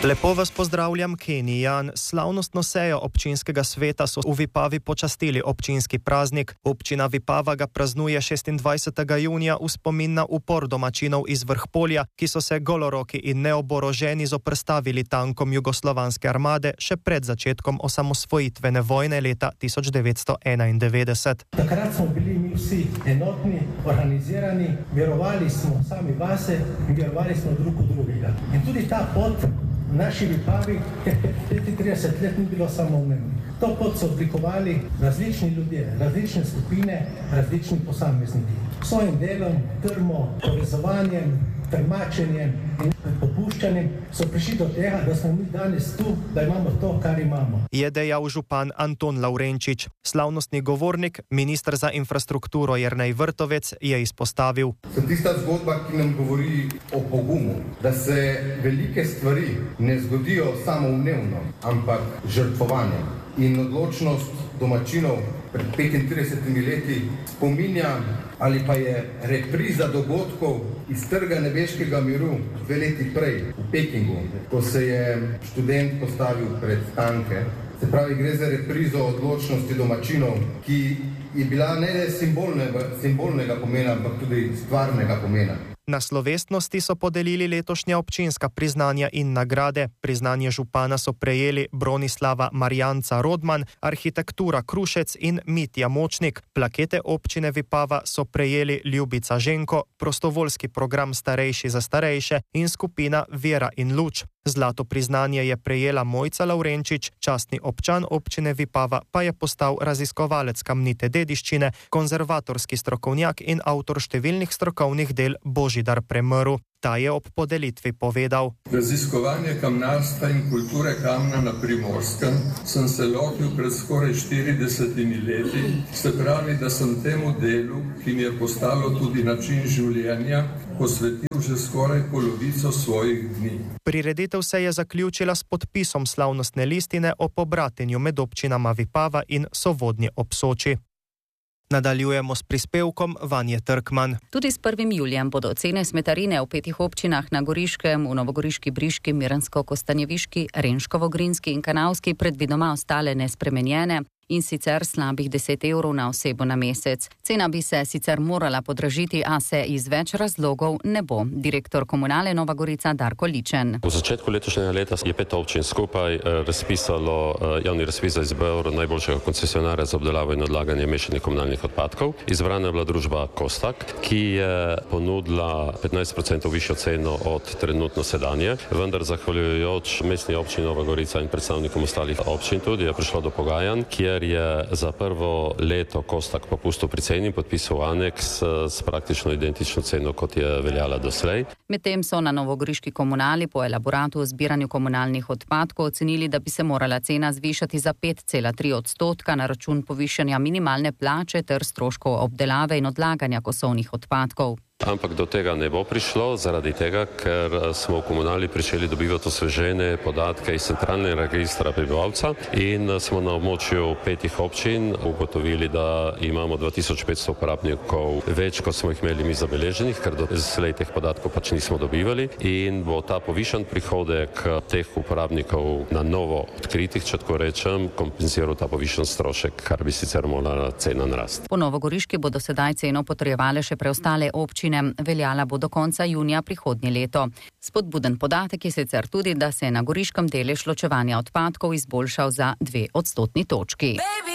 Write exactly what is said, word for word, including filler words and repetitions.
Lepo vas pozdravljam, Kenijan. Slavnostno sejo občinskega sveta so v Vipavi počastili občinski praznik. Občina Vipava ga praznuje šestindvajsetega junija v spomin na upor domačinov iz Vrhpolja, ki so se goloroki in neoboroženi zoprstavili tankom jugoslovanske armade še pred začetkom osamosvojitvene vojne leta tisoč devetsto enaindevetdeset. Takrat smo bili mi vsi enotni, organizirani, verovali smo sami vase in verovali smo drug v drugega. In tudi ta pot v naši Vipavi petintrideset let ni bilo samoumevno. To pot so oblikovali različni ljudje, različne skupine, različni posamezniki. S svojim delom, trmo, povezovanjem, trmačenjem in popuščanjem so prišli do tega, da smo mi danes tu, da imamo to, kar imamo. Je dejal župan Anton Lavrenčič. Slavnostni govornik, minister za infrastrukturo Jernej Vrtovec, je izpostavil. Sem tista zgodba, ki nam govori o pogumu, da se velike stvari ne zgodijo samoumevno, ampak žrtvovanjem. In odločnost domačinov pred petintridesetimi leti spominja ali pa je repriza dogodkov iz Trga nebeškega miru dve leti prej v Pekingu, ko se je študent postavil pred tanke. Se pravi, gre za reprizo odločnosti domačinov, ki je bila ne le simbolnega, simbolnega pomena, ampak tudi stvarnega pomena. Na slovesnosti so podelili letošnja občinska priznanja in nagrade. Priznanje župana so prejeli Bronislava Marjanca Rodman, Arhitektura Krušec in Mitja Močnik. Plakete občine Vipava so prejeli Ljubica Ženko, prostovoljski program Starejši za starejše in skupina Vera in Luč. Zlato priznanje je prejela Mojca Lavrenčič, častni občan občine Vipava pa je postal raziskovalec kamnite dediščine, konzervatorski strokovnjak in avtor številnih strokovnih del Božidar Premrl. Ta je ob podelitvi povedal. Raziskovanje kamnarstva in kulture kamna na Primorskem sem se lotil pred skoraj štiridesetimi leti, se pravi, da sem temu delu, ki mi je postalo tudi način življenja, posvetil že skoraj polovico svojih dni. Prireditev se je zaključila s podpisom slavnostne listine o pobratenju med občinama Vipava in Sovodnje ob Soči. Nadaljujemo s prispevkom Vanje Trkman. Tudi s prvim julijem bodo cene smetarine v petih občinah na Goriškem, v Novogoriški, Briški, Miransko-Kostanjeviški, Renškovo-Grinski in Kanavski predvidoma ostale nespremenjene. In sicer slabih deset evrov na osebo na mesec. Cena bi se sicer morala podražiti, a se iz več razlogov ne bo. Direktor Komunale Nova Gorica Darko Ličen. V začetku letošnjega leta je pet občin skupaj razpisalo javni razpis za izbor najboljšega koncesionarja za obdelavo in odlaganje mešanih komunalnih odpadkov. Izbrana je bila družba Kostak, ki je ponudila petnajst procentov višjo ceno od trenutno sedanje, vendar zahvaljujoč mestni občini Nova Gorica in predstavnikom ostalih občin tudi je prišlo do pogajanj, kjer je za prvo leto Kostak popustil pri ceni, podpisal aneks s praktično identično ceno, kot je veljala doslej. Medtem so na novogoriški komunali po elaboratu o zbiranju komunalnih odpadkov ocenili, da bi se morala cena zvišati za pet cela tri odstotka na račun povišanja minimalne plače ter stroškov obdelave in odlaganja kosovnih odpadkov. Ampak do tega ne bo prišlo, zaradi tega, ker smo v komunali pričeli dobivati osvežene podatke iz centralnega registra prebivalca in smo na območju petih občin ugotovili, da imamo dva tisoč petsto uporabnikov več, kot smo jih imeli mi zabeleženih, ker do slej teh podatkov pač nismo dobivali in bo ta povišan prihodek teh uporabnikov na novo odkritih, če tako rečem, kompenziral ta povišan strošek, kar bi sicer morala cena narasti. Po Novogoriški bodo sedaj ceno potrjevale še preostale občine. Veljala bo do konca junija prihodnje leto. Spodbuden podatek je sicer tudi, da se je na goriškem delež ločevanja odpadkov izboljšal za dve odstotni točki. Baby.